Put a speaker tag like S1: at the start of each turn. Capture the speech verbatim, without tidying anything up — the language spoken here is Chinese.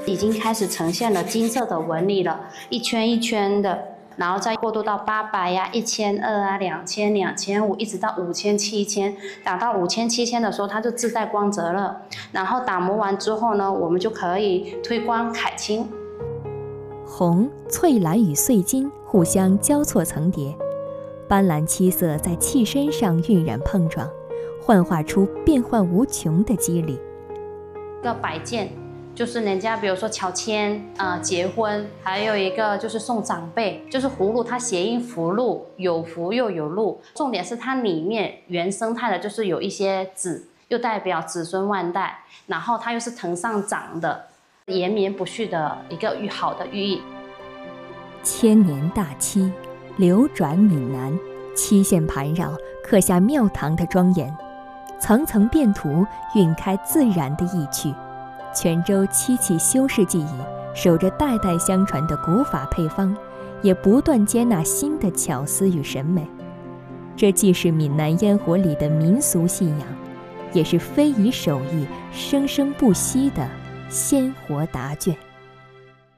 S1: 已经开始呈现了金色的纹理了，一圈一圈的。然后再过渡到八百呀、一千二啊、两千、两千五，一直到五千、七千。打到五千、七千的时候，它就自带光泽了。然后打磨完之后呢，我们就可以推光揩青。
S2: 红、翠蓝与碎金互相交错层叠，斑斓七色在器身上晕染碰撞，幻化出变幻无穷的肌理。
S1: 一个摆件。就是人家比如说乔迁啊、呃、结婚，还有一个就是送长辈，就是葫芦，它谐音福禄，有福又有禄。重点是它里面原生态的，就是有一些子，又代表子孙万代，然后它又是藤上长的，延绵不续的一个好的寓意。
S2: 千年大漆，流转闽南，漆线盘绕，刻下庙堂的庄严，层层变图，晕开自然的意趣。泉州漆器修饰技艺，守着代代相传的古法配方，也不断接纳新的巧思与审美。这既是闽南烟火里的民俗信仰，也是非遗手艺生生不息的鲜活答卷。